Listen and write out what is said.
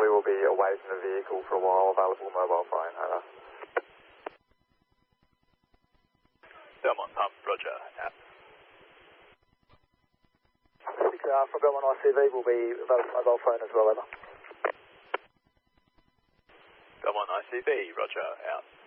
we will be away from the vehicle for a while. Available mobile phone, over. Belmont Pump, roger, out. 6 from Belmont ICV will be available mobile phone as well, over. Belmont ICV, roger, out.